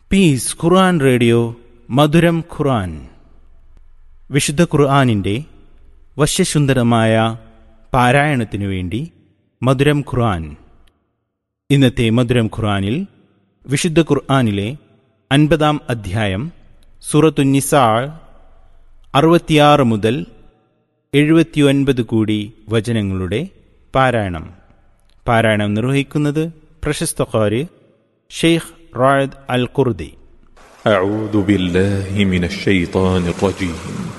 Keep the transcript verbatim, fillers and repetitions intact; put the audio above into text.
Piece ഖുർആൻ radio മധുരം ഖുർആൻ. വിശുദ്ധ ഖുർആനിൻ്റെ വശ്യസുന്ദരമായ പാരായണത്തിനു വേണ്ടി മധുരം ഖുർആൻ. ഇന്നത്തെ മധുരം ഖുർആനിൽ വിശുദ്ധ ഖുർആനിലെ അൻപതാം അധ്യായം സൂറത്തു നിസാ അറുപത്തിയാറ് മുതൽ എഴുപത്തിയൊൻപത് കൂടി വചനങ്ങളുടെ പാരായണം. പാരായണം നിർവഹിക്കുന്നത് പ്രശസ്ത ഖാരി ഷെയ്ഖ് റായദ് അൽ ഖുർദി. أعوذ بالله من الشيطان الرجيم